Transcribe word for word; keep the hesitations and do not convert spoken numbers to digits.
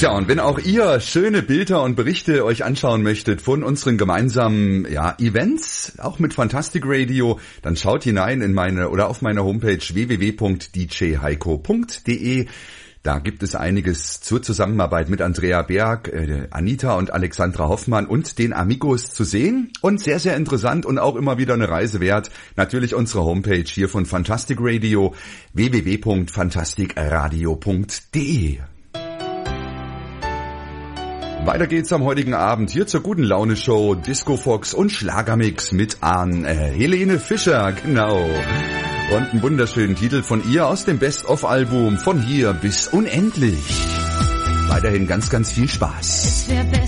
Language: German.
Tja, und wenn auch ihr schöne Bilder und Berichte euch anschauen möchtet von unseren gemeinsamen ja, Events, auch mit Fantastic Radio, dann schaut hinein in meine oder auf meine Homepage w w w punkt d j heiko punkt d e. Da gibt es einiges zur Zusammenarbeit mit Andrea Berg, äh, Anita und Alexandra Hoffmann und den Amigos zu sehen. Und sehr, sehr interessant und auch immer wieder eine Reise wert. Natürlich unsere Homepage hier von Fantastic Radio, w w w punkt fantastic radio punkt d e. Weiter geht's am heutigen Abend hier zur guten Laune Show, Disco Fox und Schlagermix mit an äh, Helene Fischer, genau. Und einen wunderschönen Titel von ihr aus dem Best-of-Album Von hier bis unendlich. Weiterhin ganz, ganz viel Spaß.